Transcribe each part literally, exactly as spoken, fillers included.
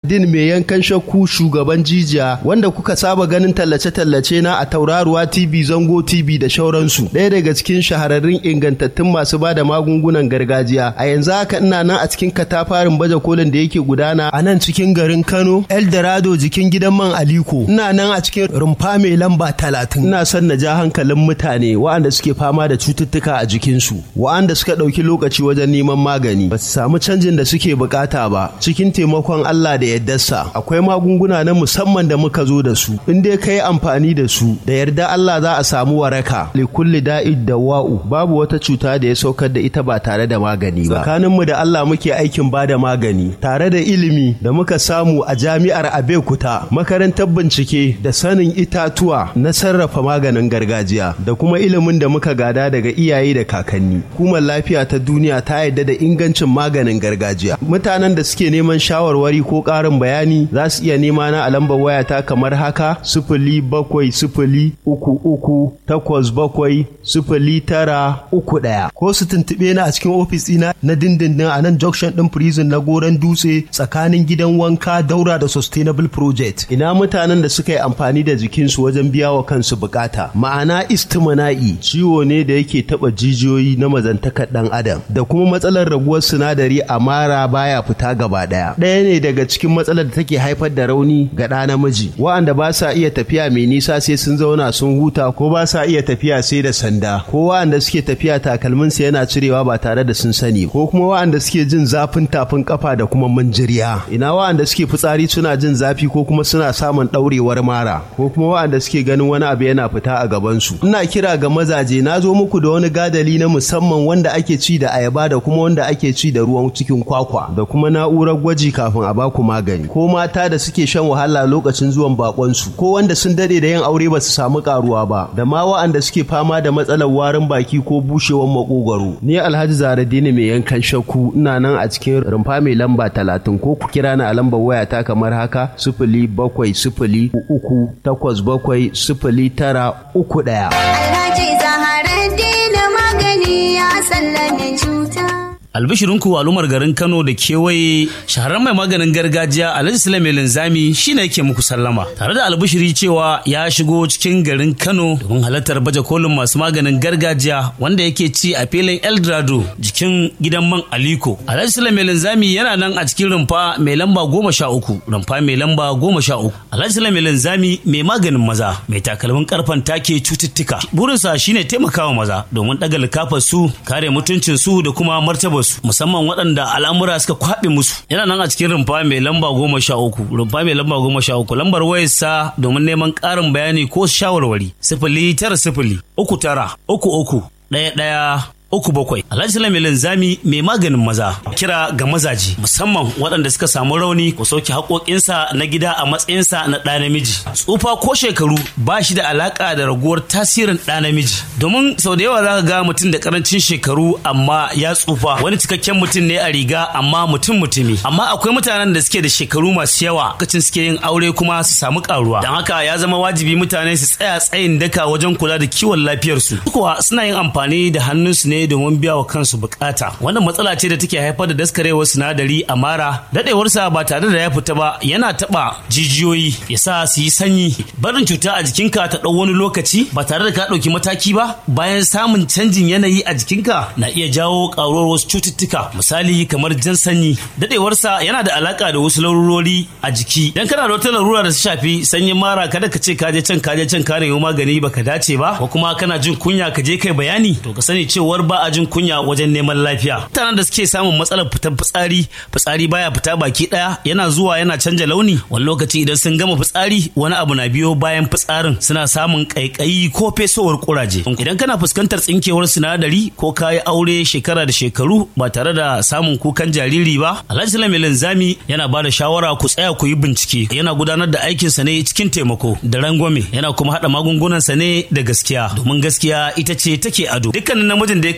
Zaharaddin mai yankan shakku shugaban jijiya wanda kuka saba ganin tallace-tallace na a Tauraruwa T V, Zango T V da shauransu. Ɗaya daga cikin shahararrun ingantattun masu ba da magungunan gargajiya. A yanzu haka ina nan a cikin katafarin baje kolin da yake gudana a nan cikin garin Kano, Eldorado jikin gidan man Aliko. Ina nan a cikin rumfa mai lamba talatin. Ina son na ja hankalin mutane waɗanda suke fama da cututtuka a jikinsu, waɗanda suka ɗauki lokaci wajen neman magani, ba su samu canjin da suke bukata ba. Cikin taimakon Allah da yardarsa, akwai magunguna na musamman da muka zo da su. In dai ka yi amfani da su, da yarda Allah za a samu waraka. Likulli da'id da wa'u, babu wata cuta da ya saukar da ita ba tare da magani ba. Tsakaninmu da Allah muke aikin ba da magani, tare da ilimi da muka samu a jami'ar Abeokuta, makarantar bincike da sanin itatuwa na sarrafa maganin gargajiya, da kuma ilimin da muka gada daga iyaye da kakanni. Hukumar lafiya ta duniya ta yarda da ingancin maganin gargajiya. Mutanen da suke neman shawarwari ko ƙarin bayani za su iya nema na a lambar wayata kamar haka: sifili bakwai sifili uku uku takwas bakwai sifili tara uku ɗaya, ko su tuntuɓe na a cikin ofis ɗina na dindindin a nan junction ɗin prison na Goron Dutse tsakanin gidan wanka daura da Sustainable Project. Ina mutanen da suka yi amfani da jikinsu wajen biya wa kansu bukata, ma'ana istimana'i, ciwo ne da yake taɓa jijiyoyi na mazantakar ɗan adam, da kuma matsalar raguwar sinadari a mara baya fita gaba ɗaya. Ɗaya ne daga cikin matsalar da take haifar da rauni ga ɗa namiji, wa'anda ba sa iya tafiya mai nisa sai sun zauna sun huta, ko ba sa iya tafiya sai da sanda, ko wa'anda suke tafiya takalminsa yana cirewa ba tare da sun sani, ko kuma wa'anda suke jin zafin tafin kafa da kuma manjiriya. Ina wa'anda suke fitsari suna jin zafi ko kuma suna samun ɗaurewar mara, ko kuma wa'anda suke ganin wani abu yana fita a gabansu. Ina kira ga mazaje, na zo muku da wani gadali na musamman wanda ake ci da ayaba da kuma wanda ake ci da ruwan cikin kwakwa, da kuma na'urar gwaji kafin a baku magani. Ko mata da suke shan wahala lokacin zuwan bakonsu, ko wanda sun dade da yin aure ba su samu karuwa ba, da ma wa'anda suke fama da matsalar warin baki ko bushewar makogwaro. Ni Alhaji Zaharaddin mai yankan shakku, ina nan a cikin rumfa mai lamba talatin, ko ku kira ni a lambar wayata kamar haka: sifili bakwai sifili uku takwas bakwai sifili tara uku ɗaya. Alhaji Zaharaddin magani ya sallame cuta. Albishirinku al'ummar garin Kano da kewaye, shahararren mai maganin gargajiya Alhaji Sule mai linzami shine yake muku sallama, tare da albishiri cewa ya shigo cikin garin Kano domin halartar baje kolin masu maganin gargajiya wanda yake ci a filin Eldorado jikin gidan man Aliko. Alhaji Sule mai linzami yana nan a cikin rumfa mai lamba goma sha uku, rumfa mai lamba goma sha uku. Alhaji Sule mai linzami mai maganin maza, mai takalmin karfan take cututtuka. Burinsa shine taimakawa maza domin ɗaga likafar su, kare mutuncin su da kuma martaba su, musamman waɗanda al'amura suka kwaɓe musu. Yana nan a cikin rumfa mai lamba goma sha uku, rumfa mai lamba goma sha uku. Lambar wayarsa domin neman ƙarin bayani ko shawarwari: sifili tara sifili uku tara uku uku ɗaya ɗaya uku bakwai. Alhaji Sule mai linzami mai maganin maza. Kira ga mazaji musamman waɗanda suka samu rauni ko sauke haƙoƙinsa na gida a matsayinsa na ɗa namiji. Tsufa ko shekaru ba shi da alaƙa da raguwar tasirin ɗa namiji, domin sau da yawa za ka ga mutum da ƙarancin shekaru amma ya tsufa, wani cikakken mutum ne a riga amma mutum mutumi. Amma akwai mutanen da suke da shekaru masu yawa lokacin suke yin aure kuma su samu ƙaruwa. Don haka ya zama wajibi mutane su tsaya tsayin daka wajen kula da kiwon lafiyarsu. Kuwa suna yin amfani da hannunsu ne domin biya wa kansu bukata. Wannan matsala ce da take haifar da daskarewar sinadari a mara, dadewarsa ba tare da ya fita ba yana taba jijiyoyi, ya sa su yi sanyi. Barin cuta a jikinka ta ɗau wani lokaci ba tare da ka ɗauki mataki ba bayan samun canjin yanayi a jikinka na iya jawo ƙaruwar wasu cututtuka, misali kamar jan sanyi. Dadewarsa yana da alaka da wasu larurori a jiki. Dan kana da wata larura da ta shafi sanyin mara, kada ka ce ka je can ka je can ka nemi magani baka dace ba, ko kuma kana jin kunya ka je kai bayani, to ka sani cewar ba a jin kunya wajen neman lafiya. Mutanen da suke samun matsalar fitar fitsari, fitsari baya fita baki daya, yana zuwa yana canja launi, wani lokaci idan sun gama fitsari wani abu na biyo bayan fitsarin, suna samun kaikayi ko fesowar kuraje. Idan kana fuskantar tsinkewar sinadari ko kayi aure shekara da shekaru ba tare da samun kukan jariri ba, Alhaji Sule mai linzami yana ba da shawara ku tsaya ku yi bincike. Yana gudanar da aikinsa ne cikin taimako da rangwame, yana kuma haɗa magungunansa ne da gaskiya, domin gaskiya ita ce take ado. Dukkanin namijin da ya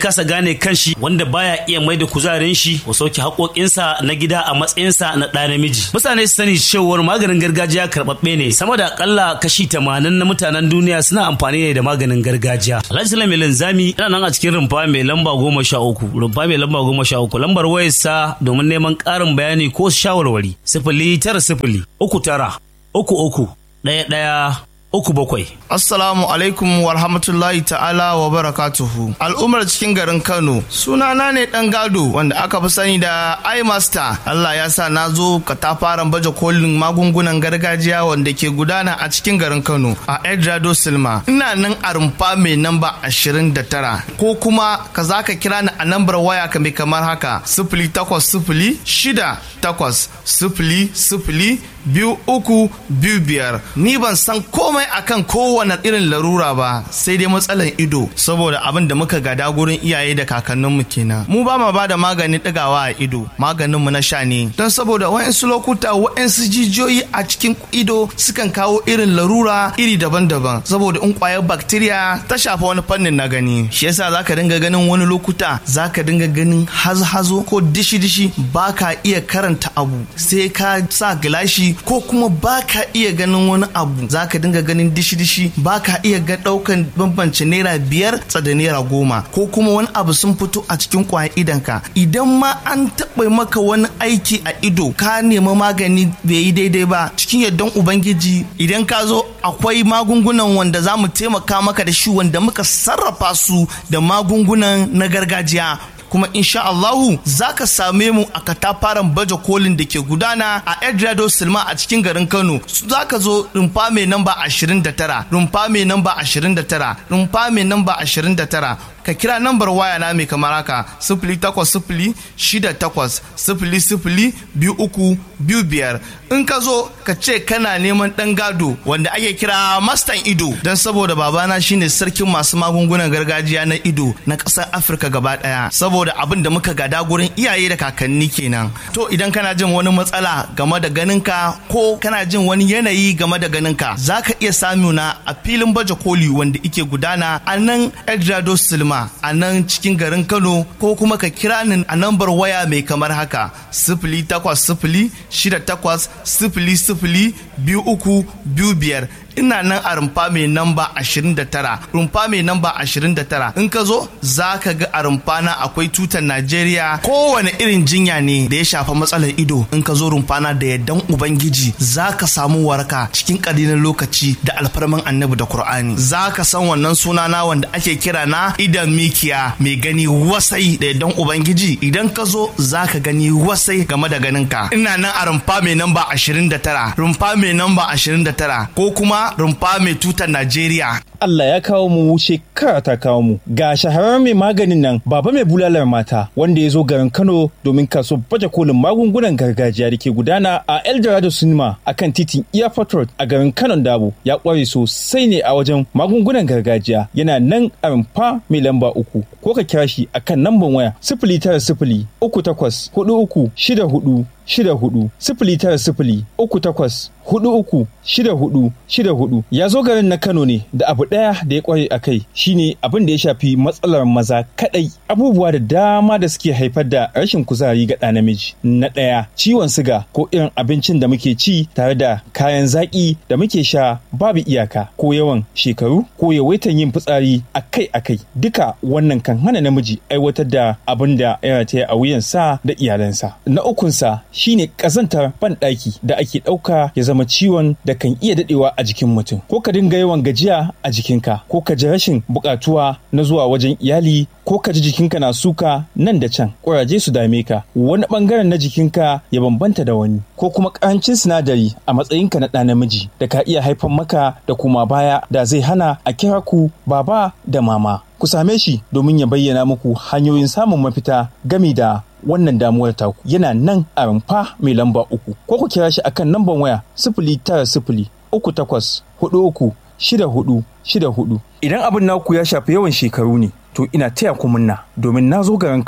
kasa gane kanshi, wanda baya iya mai da kuzarin shi ko sauke haƙoƙinsa na gida a matsayinsa na ɗa namiji. Mutane su sani cewar maganin gargajiya karɓaɓɓe ne, sama da akalla kashi tamanin na mutanen duniya suna amfani ne da maganin gargajiya. Alhaji Sule mai linzami yana nan a cikin rumfa mai lamba goma sha uku, rumfa mai lamba goma sha uku. Lambar wayarsa domin neman ƙarin bayani ko shawarwari sifili tara sifili uku tara uku uku ɗaya ɗaya uku bakwai. Assalamu alaikum wa rahmatullahi ta'ala wa barakatuhu. Al'ummar cikin garin Kano, sunana ne dan gado wanda aka fi sani da iMaster. Allah ya sa na zo katafaren baje kolin magungunan gargajiya wanda ke gudana a cikin garin Kano a Edrado Silma. Ina nan a rumfa mai namba ashirin da tara, ko kuma ka za ka kira ni a nambar waya ka mai kamar haka sifili takwas sifili shida takwas sifili sifili biyu uku biyu biyar. Ni ban san komai akan kowane irin larura ba, sai dai matsalar ido, saboda abin da muka gada gurin iyaye da kakanninmu kenan. Mu ba ma ba da maganin ɗigawa a ido, maganinmu na sha ne, don saboda wa'insu lokuta wa'insu jijiyoyi a cikin ido sukan kawo irin larura iri daban-daban, saboda in kwayar bacteria ta shafa wani fannin na gani. Shi yasa zaka dinga ganin wani lokuta zaka dinga ganin hazo-hazo ko dishi-dishi, baka iya karanta abu sai ka sa gilashi, ko kuma baka iya ganin wani abu zaka dinga ganin dishi-dishi, baka iya ga daukan bambance naira biyar da naira goma, ko kuma wani abu sun fito a cikin kwayan idanka. Idan ma an taɓa maka wani aiki a ido ka nemi magani bai yi daidai ba, cikin yardan ubangiji idan ka zo akwai magungunan wanda za mu taimaka maka da shi, wanda muka sarrafa su da magungunan na gargajiya. Kuma insha Allahu za ka same mu a katafaren baje kolin da ke gudana a Edrado Silma a cikin garin Kano. Za ka zo rumfa mai namba ashirin da tara, rumfa mai namba ashirin da tara, rumfa mai namba ashirin da tara. Ka kira nambar waya na mai kamar haka sifili takwas sifili shida takwas sifili sifili biyu uku biyu biyar. In ka zo ka ce kana neman ɗan gado wanda ake kira mastan ido, don saboda babana shine sarkin masu magungunan gargajiya na ido na ƙasar Afirka gaba ɗaya, saboda abin da muka gada gurin iyaye da kakanni kenan. To idan kana jin wani matsala game da ganinka, ko kana jin wani yanayi game da ganinka, za ka iya samu na a filin baje koli wanda ike gudana a nan Edrado Silma a nan cikin garin Kano, ko kuma ka kira ni a nambar waya mai kamar haka sifili takwas sifili shida takwas sifili sifili biyu uku biyu biyar. Ina nan a rumfa mai namba ashirin da tara, rumfa mai namba ashirin da tara. In ka zo za ka ga a rumfa na akwai tutar Najeriya, kowane irin jinya ne da ya shafa matsalar ido. In ka zo rumfa na da yardan ubangiji za ka samu waraka cikin ƙalilan lokaci da alfarman annabi da Kur'ani. Za ka san wannan sunana wanda ake kira na idan mikiya mai gani wasai da yardan ubangiji. Idan ka zo za ka gani wasai game da ganinka. Ina nan a rumfa mai namba ashirin da tara, rumfa mai namba ashirin da tara, ko kuma rumfa mai tutar Najeriya. Allah ya kawo mu, shekara ta kawo mu ga shahararren mai maganin nan, baba mai bulalar mata, wanda ya zo garin Kano domin kaso baje kolin magungunan gargajiya da ke gudana a Eldorado Cinema akan titin Airport Road a garin Kano Dabo. Ya kware sosai ne a wajen magungunan gargajiya. Yana nan a rumfa mai lamba uku, ko ka kira shi akan namban waya sifili tara sifili uku takwas hudu uku shida hudu shida hudu, sifili tara sifili uku takwas hudu uku shida hudu shida hudu. Ya zo garin na Kano ne da abu daya da ya kware a kai, shine abin da ya shafi matsalar maza kadai. Abubuwa da dama da suke haifar da rashin kuzari ga ɗa namiji. Na ɗaya, ciwon siga, ko irin abincin da muke ci tare da kayan zaki da muke sha babu iyaka, ko yawan shekaru, ko yawaitan yin fitsari akai akai. Duka wannan kan hana namiji aiwatar da abin da ya rataya a wuyansa da iyalansa. Na ukunsa shine ƙazantar banɗaki da ake ɗauka ya zama ciwon da kan iya daɗewa a jikin mutum, ko ka dinga yawan gajiya a jikinka, ko ka ji rashin buƙatuwa na zuwa wajen iyali, ko ka ji jikinka na suka nan da can, ƙuraje su dame ka, wani ɓangaren na jikinka ya bambanta da wani, ko kuma ƙarancin sinadari a matsayinka na ɗa namiji da ka iya haifar maka da kuma baya da zai hana a kira ku baba da mama. Ku same shi domin ya bayyana muku hanyoyin samun mafita gami da wannan damuwar taku. Yana nan a rumfa mai lamba uku, ko ku kira shi akan namban waya sifili tara sifili uku takwas hudu uku shida hudu shida hudu. Idan abin naku ya shafi yawan shekaru ne, to ina taya ku munna domin na zo garin Kano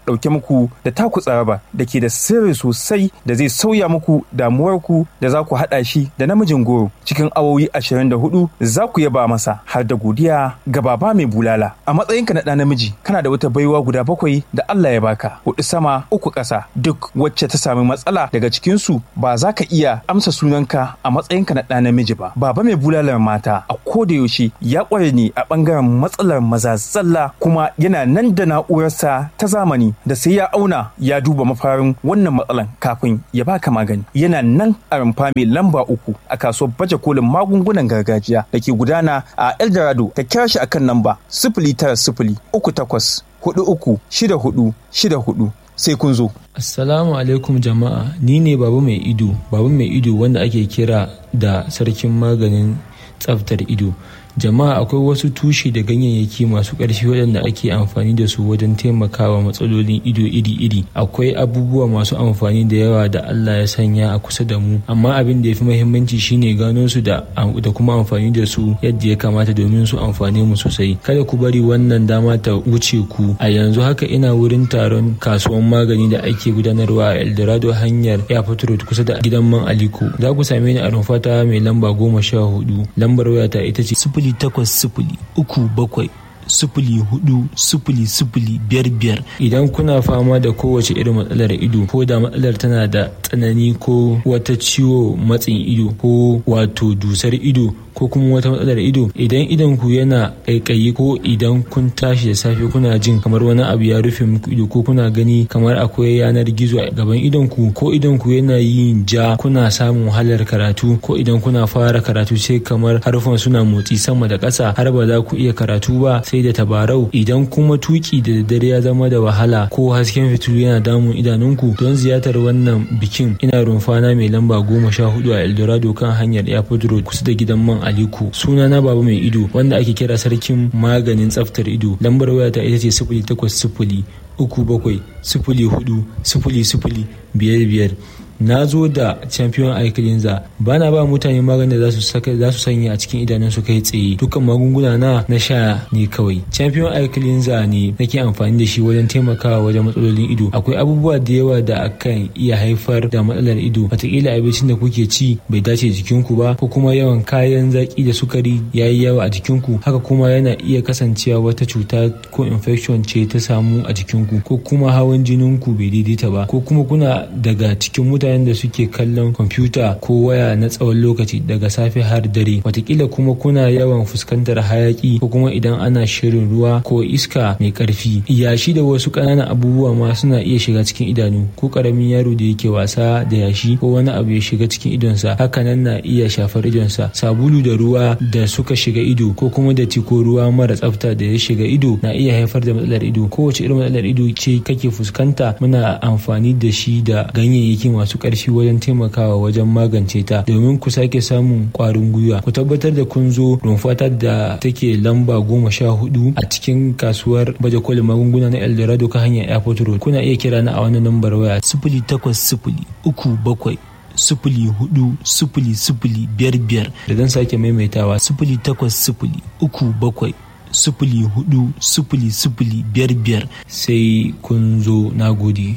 ɗauke muku da taku tsaraba da ke da sirri sosai da zai sauya muku damuwarku da za ku haɗa shi da namijin goro cikin awowi ashirin da hudu za ku yaba masa har da godiya ga baba mai bulala. A matsayinka na ɗa namiji kana da wata baiwa guda bakwai da Allah ya baka, hudu sama uku ƙasa, duk wacce ta sami matsala daga cikinsu ba za ka iya amsa sunanka a matsayinka na ɗa namiji ba. Baba mai bulalar mata a koda yaushe ya ƙware ne a ɓangaren matsalar maza zalla, kuma yana nan da na'urarsa ta zamani da sai ya auna ya duba mafarin wannan matsalan kafin ya baka magani. Yana nan a rumfa mai lamba uku a kasuwar baje kolin magungunan gargajiya da ke gudana a Eldorado. Ka kira shi akan namba sifili tara sifili uku takwas hudu uku shida hudu shida hudu sai kun zo. Assalamu alaikum jama'a, ni ne Baba Mai Ido, Baba Mai Ido wanda ake kira da sarkin maganin tsaftar ido. Jama'a, akwai wasu tushe da ganyayyaki masu ƙarfi waɗanda ake amfani da su wajen taimakawa matsalolin ido iri-iri. Akwai abubuwa masu amfani da yawa da Allah ya sanya a kusa da mu, amma abin da ya fi muhimmanci shine gano su da da kuma amfani da su yadda ya kamata domin su amfane mu sosai. Kada ku bari wannan dama ta wuce ku. A yanzu haka ina wurin taron kasuwan magani da ake gudanarwa a Eldorado hanyar Airport Road kusa da gidan man Aliko. Za ku same ni a rumfata mai lamba goma sha hudu. Lambar wayata ita ce sifili takwas sifili uku bakwai sifili hudu sifili sifili biyar biyar. Idan kuna fama da kowace irin matsalar ido, ko da matsalar tana da tsanani ko wata ciwo matsin ido ko wato dusar ido ko kuma wata matsalar ido, idan idon ku yana kaikayi ko idan kun tashi da safe kuna jin kamar wani abu ya rufe muku ido ko kuna gani kamar akwai yanar gizo a gaban idon ku, ko idon ku yana yin ja, kuna samun wahalar karatu, ko idan kuna fara karatu sai kamar harufan suna motsi sama da ƙasa har ba za ku iya karatu ba sai da tabarau. Idan kuma tuki da daddare ya zama da wahala ko hasken fitilu yana damun idanunku, don ziyartar wannan bikin ina rumfana mai lamba goma sha hudu a Eldorado kan hanyar Airport Road kusa da gidan man Aliko. Suna na Baba Mai Ido wanda ake kira sarkin maganin tsaftar ido. Lambar wayata ita ce sifili takwas sifili uku bakwai sifili hudu sifili sifili biyar biyar. Na zo da champion eye cleanser, bana ba mutane maganin da za su sanya a cikin idanunsu kai tsaye. Dukkan magunguna na na sha ne kawai. Champion eye cleanser ne nake amfani da shi wajen taimakawa wajen matsalolin ido. Akwai abubuwa da yawa da akan iya haifar da matsalar ido. Wataƙila abincin da kuke ci bai dace jikinku ba, ko kuma yawan kayan zaki da sukari yayi yawa a jikinku. Haka kuma yana iya kasancewa wata cuta ko infection ce ta samu a jikinku, ko kuma hawan jininku bai daidaita ba, ko kuma kuna daga cikin mutane da suke kallon kwamfuta ko waya na tsawon lokaci daga safe har dare. Watakila kuma kuna yawan fuskantar hayaki, ko kuma idan ana shirin ruwa ko iska mai karfi. Yashi da wasu ƙananan abubuwa ma suna iya shiga cikin idanu, ko ƙaramin yaro da yake wasa da yashi ko wani abu ya shiga cikin idonsa, hakanan na iya shafar idonsa. Sabulu da ruwa da suka shiga ido, ko kuma datti ko ruwa mara tsafta da ya shiga ido na iya haifar da matsalar ido. Kowace irin matsalar ido ce kake fuskanta, muna amfani da shi da ganyayyaki masu ƙarfi wajen taimakawa wajen magance ta. Domin ku sake samun ƙwarin gwiwa, ku tabbatar da kun zo rumfata da take lamba goma sha hudu a cikin kasuwar baje kolin magunguna na Eldorado ka hanyar Airport Road. Kuna iya kira na a wannan lambar waya sifili takwas sifili uku bakwai sifili hudu sifili sifili biyar biyar. Da zan sake maimaitawa sifili takwas sifili uku bakwai sifili hudu sifili sifili biyar biyar. Sai kun zo, na gode.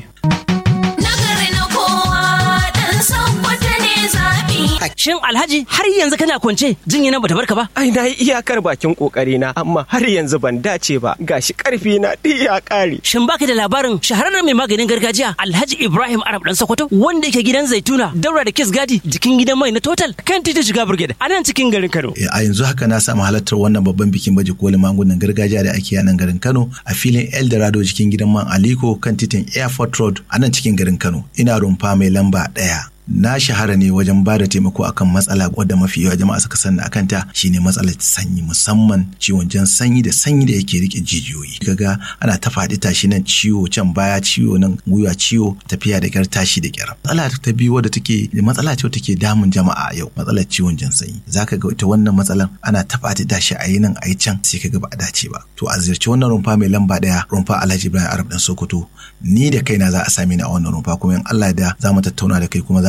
Shin Alhaji har yanzu kana kwance jinya nan bata barka ba? Ai na yi iyakar bakin kokari na, amma har yanzu ban dace ba, gashi karfi na duk ya kare. Shin baka da labarin shahararren mai maganin gargajiya Alhaji Ibrahim Arab dan Sokoto wanda yake gidan Zaituna daura da Kiss Gadi jikin gidan mai na Total kan titin shiga Brigade a nan cikin garin Kano? A yanzu haka na samu halartar wannan babban bikin baje kolin magungunan gargajiya da ake a nan garin Kano a filin Eldorado cikin gidan man Aliko kan titin Airport Road a nan cikin garin Kano. Ina rumfa mai lamba ɗaya. Na shahara ne wajen ba da taimako akan matsala wadda mafi yawa jama'a suka sani akan ta, shine matsalar sanyi, musamman ciwon jan sanyi da sanyi da yake rike jijiyoyi. Kaga ana ta faɗi tashi nan ciwo can baya ciwo nan gwiwa ciwo tafiya da kyar tashi da kyar. Matsala ta biyu wadda take matsala ce take damun jama'a yau, matsalar ciwon jan sanyi. Zaka ga ita wannan matsalan ana ta faɗi tashi a yi nan a yi can sai kaga ba a dace ba. To a ziyarci wannan rumfa mai lamba ɗaya, rumfa Alhaji Ibrahim Arab dan Sokoto. Ni da kaina za a same ni a wannan rumfa, kuma in Allah da za mu tattauna da kai kuma za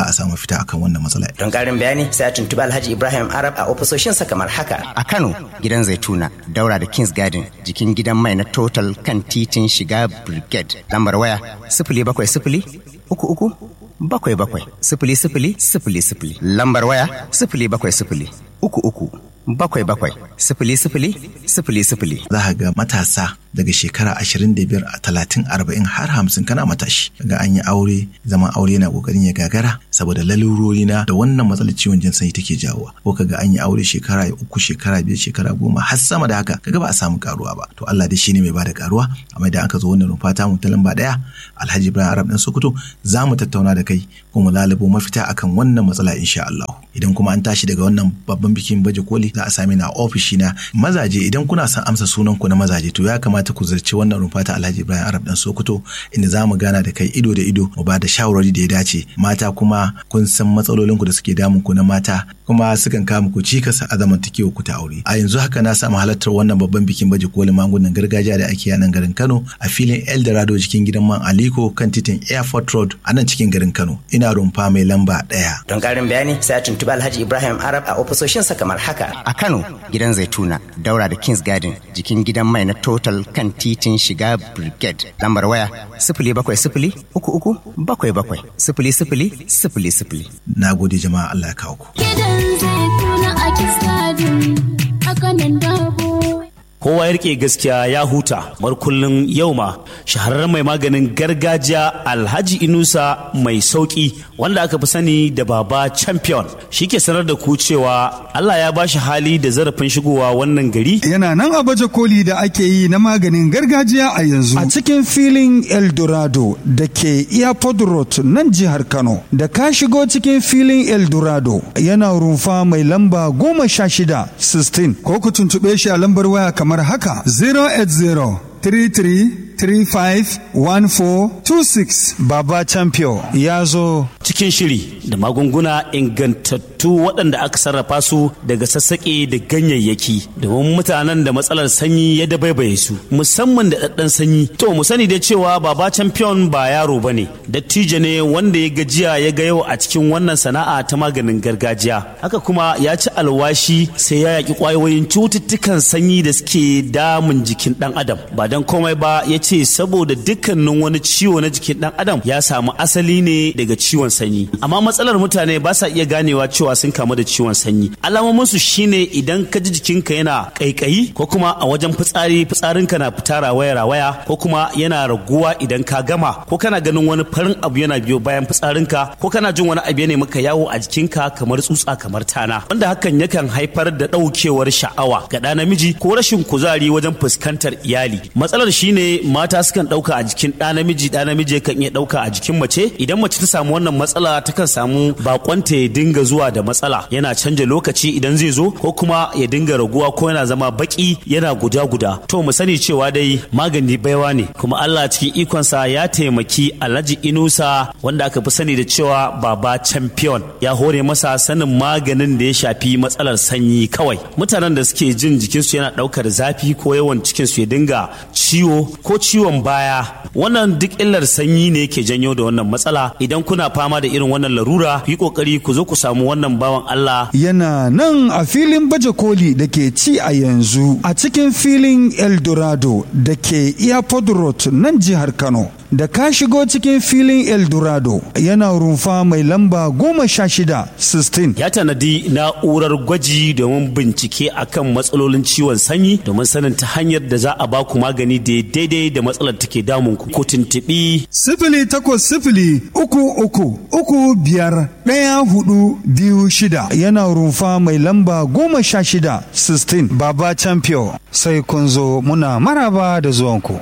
a samu fita akan wannan matsala. Don ƙarin bayani sai a tuntuɓi Alhaji Ibrahim Arab a ofisoshinsa kamar haka. A Kano gidan Zaituna daura da Kings Garden jikin gidan mai na Total kan titin shiga Brigade. Lambar waya sifili bakwai sifili uku uku bakwai bakwai sifili sifili sifili sifili. Lambar waya sifili bakwai sifili uku uku bakwai bakwai sifili sifili sifili sifili. Za ka ga matasa daga shekara ashirin da biyar a talatin arba'in har hamsin kana matashi daga an yi aure zaman aure yana kokarin ya gagara saboda lalurori na da wannan matsalar ciwon jin sanyi take jawowa, ko kaga an yi aure shekara uku shekara biyar shekara goma har sama da haka kaga ba a samu karuwa ba. To Allah dai shine mai bada karuwa, amma idan aka zo wannan rufa ta mu ta lamba daya Alhaji Ibrahim Arab dan Sokoto za mu tattauna da kai kuma lalubo mafita akan wannan matsala insha Allah. Idan kuma an tashi daga wannan babban bikin baje koli za a same ni a ofishi na mazaje. Idan kuna son amsa sunan ku na mazaje to ya kamata ku zirci wannan rumfa ta Alhaji Ibrahim Arab dan Sokoto inda za mu gana da kai ido da ido mu ba da shawarwari da ya dace. Mata kuma kun san matsalolin ku da suke damun ku na mata kuma sukan kawo muku cikas a zamantakewa ku ta aure. A yanzu haka na samu halartar wannan babban bikin baje kolin magungunan gargajiya da ake a nan garin Kano a filin Eldorado cikin gidan man Aliko kan titin Airport Road a nan cikin garin Kano. Ina rumfa mai lamba ɗaya. Don ƙarin bayani sai a tuntuɓi Alhaji Ibrahim Arab a ofisoshinsa kamar haka. A Kano gidan Zaituna daura da Kings Garden jikin gidan mai na Total kan titin shiga Brigade. Lambar waya sifili bakwai sifili uku uku bakwai bakwai sifili sifili sifili sifili. Na gode jama'a, Allah ya kawo ku. Gidan Zaituna a Kings Garden a kanan dabo. Kowa ya rike gaskiya ya huta. Bar kullun yau ma shahararren mai maganin gargajiya Alhaji Inusa mai sauki wanda aka fi sani da Baba Champion shi ke sanar da ku cewa Allah ya bashi hali da zarafin shigowa wannan gari. Yana nan a baje koli da ake yi na maganin gargajiya a yanzu a cikin filin Eldorado da ke Airport Road nan jihar Kano. Da ka shigo cikin filin Eldorado yana rumfa mai lamba goma sha shida sixteen, ko ku tuntuɓe shi a lambar waya kamar haka zero eight zero three three three five one four two six. Baba Champion ya zo cikin shiri da magunguna ingantattu waɗanda aka sarrafa su daga sassaƙe da ganyayyaki domin mutanen da matsalar sanyi ya dabaibaye su musamman da ɗaɗɗan sanyi. To mu sani da cewa Baba Champion ba yaro bane, dattijo ne wanda ya gajiya ya ga yau a cikin wannan sana'a ta maganin gargajiya. Haka kuma ya ci alwashi sai ya yaƙi ƙwayoyin cututtukan sanyi da suke damun jikin ɗan adam. Ba don komai ba ya ce saboda dukkanin wani ciwo na jikin ɗan adam ya samu asali ne daga ciwon sanyi. Amma matsalar mutane ba sa iya ganewa cewa sun kamu da ciwon sanyi. Alamominsu shine idan ka ji jikinka yana ƙaiƙayi ko kuma a wajen fitsari fitsarinka na fita rawaya-rawaya ko kuma yana raguwa idan ka gama ko kana ganin wani farin abu yana biyo bayan fitsarinka ko kana jin wani abu yana maka yawo a jikinka kamar tsutsa kamar tana, wanda hakan yakan haifar da ɗaukewar sha'awa ga ɗa namiji ko rashin kuzari wajen fuskantar iyali. Matsalar shine mata sukan ɗauka a jikin ɗa namiji, ɗa namiji kan iya ɗauka a jikin mace. Idan mace ta samu wannan matsala takan samu bakonta ya dinga zuwa da matsala, yana canja lokaci idan zai zo ko kuma ya dinga raguwa ko yana zama baki yana guda-guda. To mu sani cewa dai magani baiwa ne, kuma Allah cikin ikonsa ya taimaki Alhaji Inusa wanda aka fi sani da cewa Baba Champion ya hore masa sanin maganin da ya shafi matsalar sanyi kawai. Mutanen da suke jin jikinsu yana ɗaukar zafi ko yawan cikinsu ya dinga ciwo ko ciwon baya, wannan duk illar sanyi ne yake janyo da wannan matsala. Idan kuna fama da irin wannan larura ku yi kokari ku zo ku samu wannan bawan Allah. Yana nan a filin baje koli da ke ci a yanzu a cikin filin Eldorado da ke Airport Road nan jihar Kano. Da ka shigo cikin filin Eldorado yana rumfa mai lamba goma sha shida sixteen. Ya tanadi na'urar gwaji domin bincike akan matsalolin ciwon sanyi domin sanin ta hanyar da za a ba ku magani da daidai da matsalar take damun ku. Ko tuntuɓi sifili takwas sifili uku uku uku biyar ɗaya hudu biyu shida. Yana rumfa mai lamba goma sha shida sixteen. Baba Champion, sai kun zo muna maraba da zuwanku.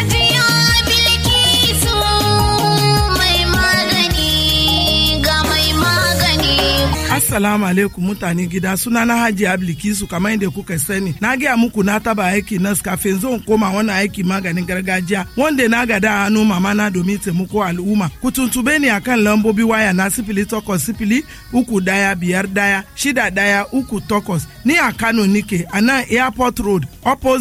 Assalamu alaikum mutane gida, suna na Haji Ablikisu. Kamar yadda kuka sani na gaya muku na taba aiki nas kafin zan koma wannan aiki maganin gargajiya wanda na gada hannu mama na domin taimako al'umma. Ku tuntube ni akan lambobi waya na sifili takwas sifili uku daya biyar daya shida daya uku takwas. Ni a Kano nike a nan Airport Road opposite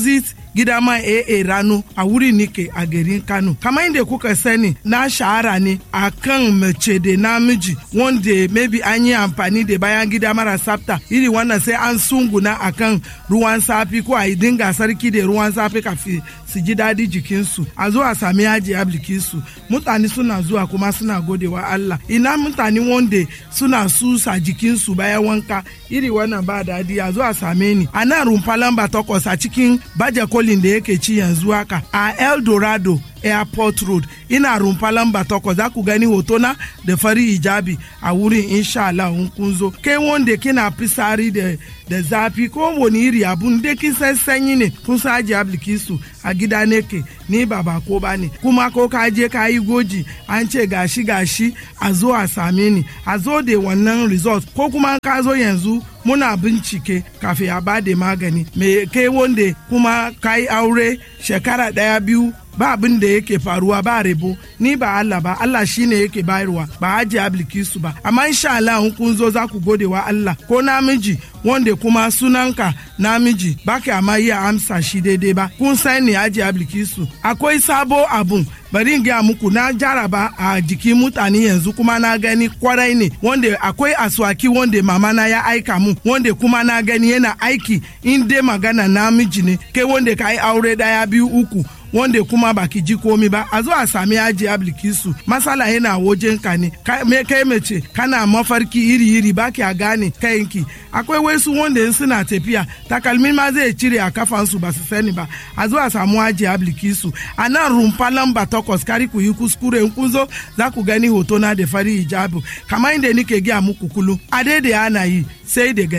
gida mai A A Rano a wuri nike a garin Kano. Kamar inda kuka sani na shahara ne a kan mace da namiji wanda maybe an yi amfani da bayan gida mara tsafta iri wannan sai an sunguna a kan ruwan safi ko a yi dinga sarki da ruwan safi kafin su ji daɗi jikinsu a zo a sami yaji ablikinsu. Mutane suna zuwa kuma suna godewa Allah. Ina mutane wanda suna susa jikinsu bayan wanka iri wannan ba daɗi a zo a same ni a nan rumfa lamba takwas a cikin baje kolin da yake ci yanzu haka a El Dorado Airport Road ina rumfa lamba takwas za ku gani hotona da fari hijabi a wurin insha Allah in kun zo. Kai wanda kina fisari da da zafi ko wani iri abun da kin san sanyi ne kun sa aji ablikisu a gida ne ke ni ba ba ko ba ne kuma ko ka je ka yi goji an ce gashi gashi a zo a same ni a zo da wannan result ko kuma ka zo yanzu muna bincike kafin a ba da magani me kai wanda kuma ka yi aure shekara daya biyu ba abin da yake faruwa ba rebo ni ba Allah ba Allah shine yake bayarwa ba haji ablikisu ba amma insha Allah in kun zo za ku gode wa Allah ko namiji wanda kuma sunanka namiji baka amma iya amsa shi daidai ba kun sani haji ablikisu akwai sabo abun bari in gaya muku na jaraba a jikin mutane yanzu kuma na gani kwarai ne wanda akwai aswaki wanda mama na ya aika mu wanda kuma na gani yana aiki in dai magana namiji ne kai wanda ka yi aure daya biyu uku wanda kuma baki ji komi ba a zo a sami yaji ablikisu masala yana wajen ka ne me kai mace kana mafarki iri iri baki a gane kayanki akwai wasu wanda suna tafiya takalmin ma zai cire a kafansu ba su sani ba a zo a samu yaji ablikisu a nan rumfa lamba takwas kari ku yi kuskure in kun zo za ku gani hotona da fari hijabu kamar inda nike gaya muku kulu a daidai ana yi sai da